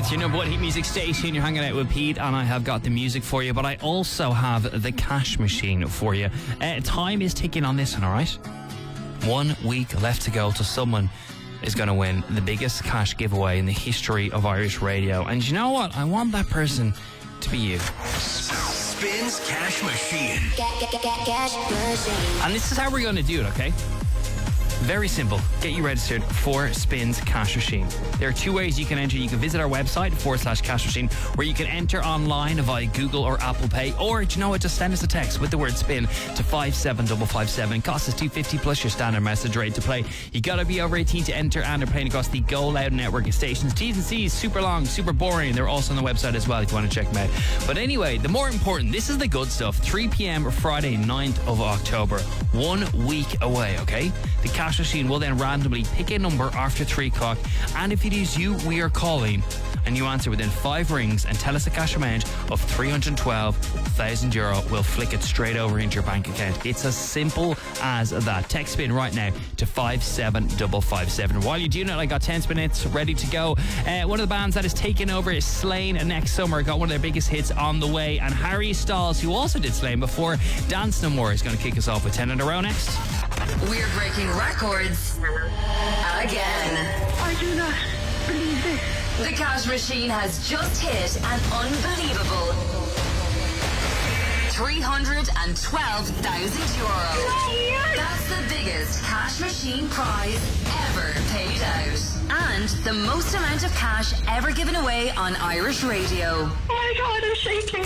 It's your number one hit music station. You're hanging out with Pete, and I have got the music for you, but I also have the cash machine for you. Time is ticking on this one, all right? 1 week left to go till someone is going to win the biggest cash giveaway in the history of Irish radio. And you know what? I want that person to be you. Spins Cash Machine. Cash machine. And this is how we're going to do it, okay? Very simple. Get you registered for Spins Cash Machine. There are two ways you can enter. You can visit our website, /cash machine, where you can enter online via Google or Apple Pay. Or, do you know what? Just send us a text with the word spin to 57557. Costs us $2.50 plus your standard message rate to play. You got to be over 18 to enter, and they're playing across the Go Loud network of stations. T's and C's, super long, super boring. They're also on the website as well if you want to check them out. But anyway, the more important, this is the good stuff. 3 p.m. Friday, 9th of October. 1 week away, okay? The cash machine will then randomly pick a number after 3 o'clock, and if it is you we are calling and you answer within 5 rings and tell us a cash amount of €312,000, we'll flick it straight over into your bank account. It's as simple as that. Text spin right now to 57557. While you're doing it, I got 10 minutes ready to go. One of the bands that is taking over is Slane, and next summer got one of their biggest hits on the way, and Harry Styles, who also did Slane before, Dance No More, is going to kick us off with 10 in a row next. We're breaking records again. I do not believe this. The cash machine has just hit an unbelievable €312,000. That's the biggest cash machine prize ever paid out. And the most amount of cash ever given away on Irish radio. Oh my God, I'm shaking.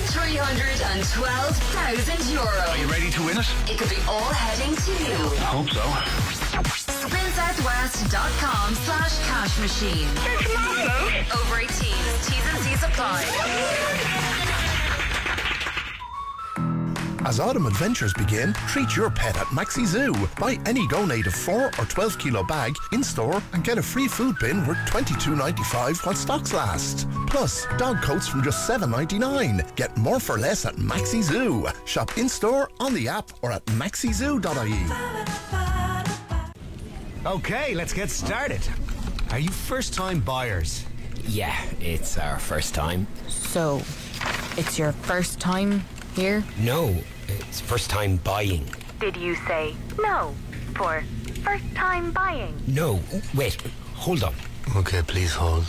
€312,000. Are you ready to win it? It could be all heading to you. I hope so. SpinSouthwest.com/cash machine. It's massive. Over 18. T's and C's apply. As autumn adventures begin, treat your pet at Maxi Zoo. Buy any Go Native 4 or 12 kilo bag in-store and get a free food bin worth $22.95 while stocks last. Plus, dog coats from just $7.99. Get more for less at Maxi Zoo. Shop in-store, on the app, or at maxizoo.ie. Okay, let's get started. Are you first-time buyers? Yeah, it's our first time. So, it's your first time here? No, it's first time buying. Did you say no for first time buying? No, wait, hold on. Okay, please hold.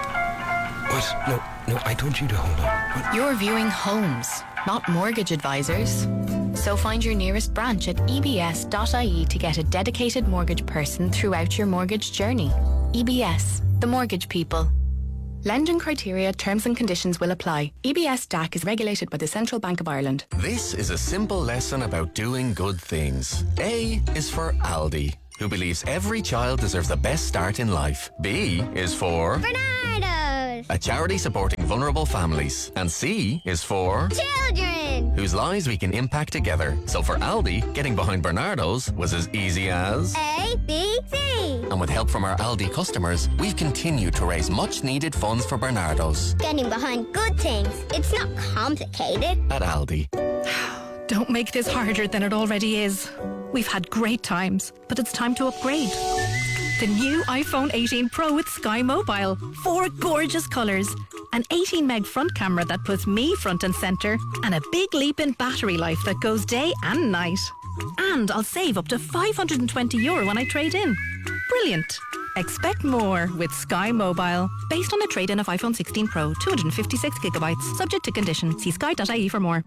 What? No, I told you to hold on. What? You're viewing homes, not mortgage advisors. So find your nearest branch at ebs.ie to get a dedicated mortgage person throughout your mortgage journey. EBS, the mortgage people. Lending criteria, terms and conditions will apply. EBS DAC is regulated by the Central Bank of Ireland. This is a simple lesson about doing good things. A is for Aldi, who believes every child deserves the best start in life. B is for Bernardo's. a charity supporting vulnerable families. And C is for Children. whose lives we can impact together. So for Aldi, getting behind Bernardo's was as easy as A, B, C. And with help from our Aldi customers, we've continued to raise much needed funds for Bernardo's. Getting behind good things. It's not complicated. At Aldi. Don't make this harder than it already is. We've had great times, but it's time to upgrade. The new iPhone 18 Pro with Sky Mobile. 4 gorgeous colours. An 18 meg front camera that puts me front and centre. And a big leap in battery life that goes day and night. And I'll save up to €520 when I trade in. Brilliant. Expect more with Sky Mobile. Based on a trade-in of iPhone 16 Pro, 256 gigabytes. Subject to condition. See sky.ie for more.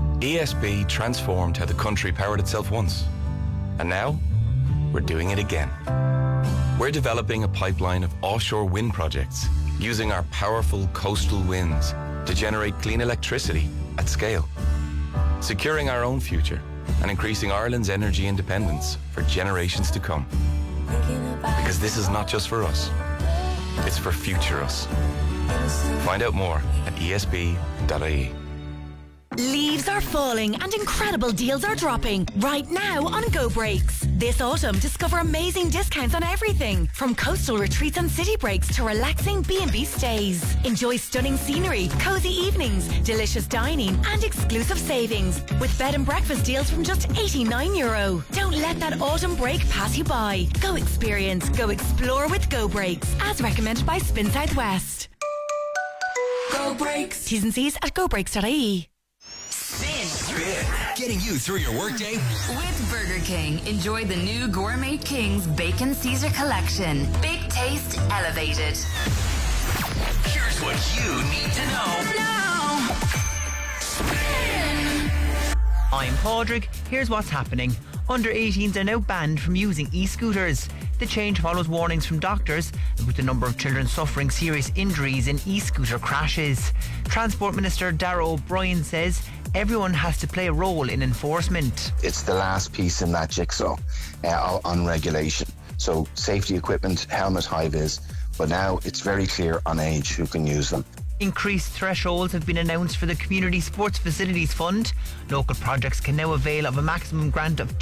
ESB transformed how the country powered itself once. And now, we're doing it again. We're developing a pipeline of offshore wind projects using our powerful coastal winds to generate clean electricity at scale, securing our own future and increasing Ireland's energy independence for generations to come. Because this is not just for us, it's for future us. Find out more at esb.ie. Leaves are falling and incredible deals are dropping right now on Go Breaks. This autumn, discover amazing discounts on everything from coastal retreats and city breaks to relaxing B&B stays. Enjoy stunning scenery, cozy evenings, delicious dining and exclusive savings with bed and breakfast deals from just €89. Don't let that autumn break pass you by. Go experience, go explore with Go Breaks as recommended by Spin Southwest. Go Brakes. T's and C's at gobrakes.ie. Spin. Getting you through your workday. With Burger King, enjoy the new Gourmet King's Bacon Caesar collection. Big taste, elevated. Here's what you need to know now. Spin. I'm Padraig. Here's what's happening. Under 18s are now banned from using e-scooters. The change follows warnings from doctors about the number of children suffering serious injuries in e-scooter crashes. Transport Minister Darragh O'Brien says everyone has to play a role in enforcement. It's the last piece in that jigsaw on regulation. So safety equipment, helmet, high-vis, but now it's very clear on age who can use them. Increased thresholds have been announced for the Community Sports Facilities Fund. Local projects can now avail of a maximum grant of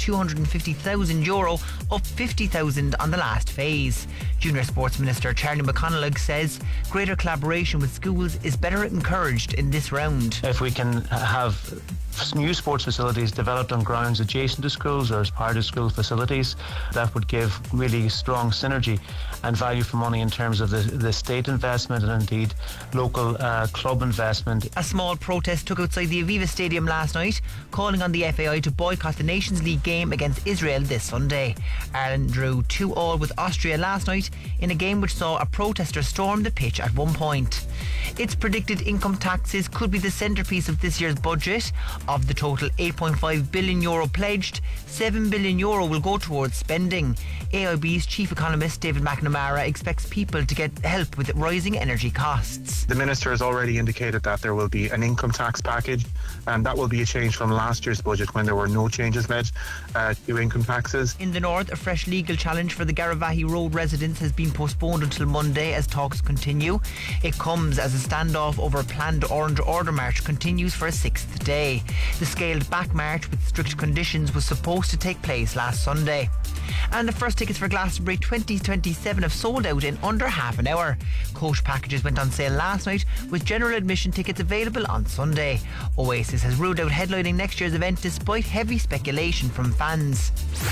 €250,000, up €50,000 on the last phase. Junior Sports Minister Charlie McConalogue says greater collaboration with schools is better encouraged in this round. If we can have new sports facilities developed on grounds adjacent to schools or as part of school facilities, that would give really strong synergy and value for money in terms of the state investment and indeed local club investment. A small protest took outside the Aviva Stadium last night, calling on the FAI to boycott the Nations League game against Israel this Sunday. Ireland drew 2-2 with Austria last night in a game which saw a protester storm the pitch at one point. It's predicted income taxes could be the centrepiece of this year's budget. Of the total €8.5 billion pledged, €7 billion will go towards spending. AIB's chief economist David McNamara expects people to get help with rising energy costs. The Minister has already indicated that there will be an income tax package, and that will be a change from last year's budget when there were no changes made to income taxes. In the north, a fresh legal challenge for the Garavaghey Road residents has been postponed until Monday as talks continue. It comes as a standoff over a planned Orange Order March continues for a sixth day. The scaled back march with strict conditions was supposed to take place last Sunday. And the first tickets for Glastonbury 2027 have sold out in under half an hour. Coach packages went on sale last night with general admission tickets available on Sunday. Oasis has ruled out headlining next year's event despite heavy speculation from fans.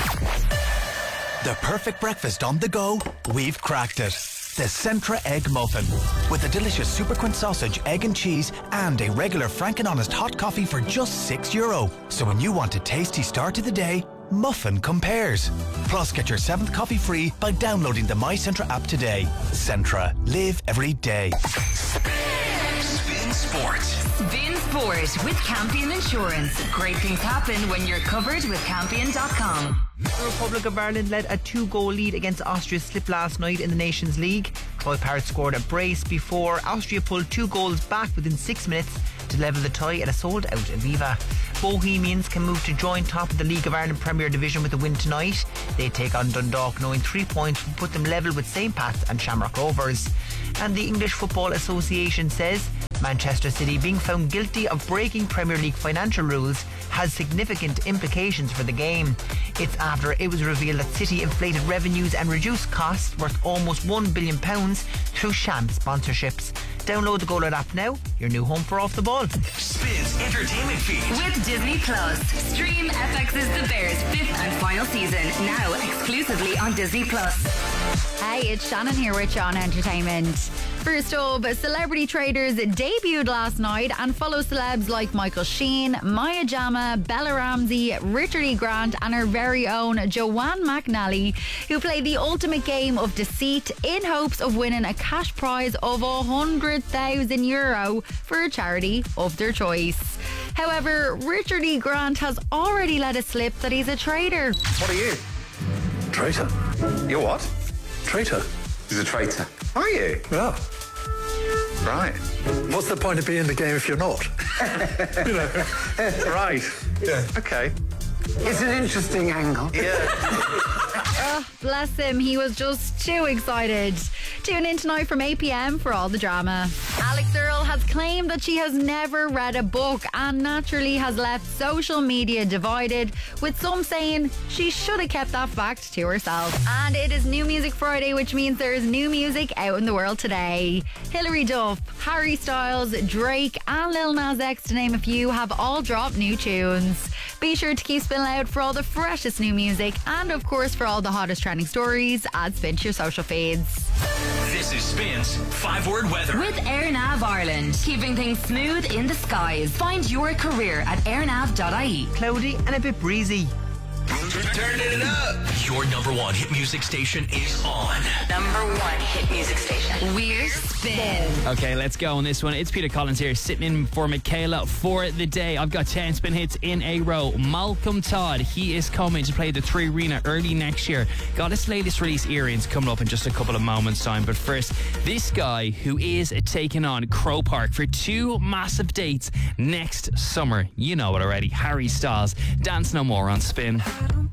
The perfect breakfast on the go, we've cracked it. The Centra Egg Muffin. With a delicious Super Quint sausage, egg and cheese, and a regular Frank and Honest hot coffee for just €6. So when you want a tasty start to the day, Muffin compares. Plus, get your 7th coffee free by downloading the My Centra app today. Centra. Live every day. Spin Sports. Spin Sport with Campion Insurance. Great things happen when you're covered with Campion.com. The Republic of Ireland led a 2-goal lead against Austria's slip last night in the Nations League. Chloe Parrott scored a brace before Austria pulled 2 goals back within 6 minutes to level the tie at a sold-out Aviva. Bohemians can move to join top of the League of Ireland Premier Division with a win tonight. They take on Dundalk, knowing 3 points will put them level with St. Pat's and Shamrock Rovers. And the English Football Association says Manchester City being found guilty of breaking Premier League financial rules has significant implications for the game. It's after it was revealed that City inflated revenues and reduced costs worth almost £1 billion through sham sponsorships. Download the GoLoud app now, your new home for Off the Ball. Spins Entertainment Feed. With Disney Plus. Stream FX's The Bears' 5th and final season, now exclusively on Disney Plus. Hey, it's Shannon here with Sean Entertainment. First up, Celebrity Traders debuted last night and follow celebs like Michael Sheen, Maya Jama, Bella Ramsey, Richard E. Grant and our very own Joanne McNally, who play the ultimate game of deceit in hopes of winning a cash prize of €100,000 for a charity of their choice. However, Richard E. Grant has already let it slip that he's a traitor. What are you? Traitor. You're what? Traitor. He's a traitor. Are you? Yeah. Right. What's the point of being in the game if you're not? Right. Yeah. Okay. It's an interesting angle. Yeah. Oh, bless him, he was just too excited. Tune in tonight from 8 p.m. for all the drama. Alex Earle has claimed that she has never read a book and naturally has left social media divided, with some saying she should have kept that fact to herself. And it is New Music Friday, which means there is new music out in the world today. Hilary Duff, Harry Styles, Drake and Lil Nas X, to name a few, have all dropped new tunes. Be sure to keep Spin Loud for all the freshest new music and of course for all the hottest trending stories. Add Spin to your social feeds. This is Spin's 5-word weather. With AirNav Ireland, keeping things smooth in the skies. Find your career at airnav.ie. Cloudy and a bit breezy. Turning it up. Your number one hit music station is on. Number one hit music station. We're Spin. Okay, let's go on this one. It's Peter Collins here, sitting in for Michaela for the day. I've got 10 spin hits in a row. Malcolm Todd, he is coming to play the 3 Arena early next year. Got his latest release, Earrings, coming up in just a couple of moments' time. But first, this guy who is taking on Crow Park for 2 massive dates next summer. You know it already. Harry Styles. Dance No More on Spin.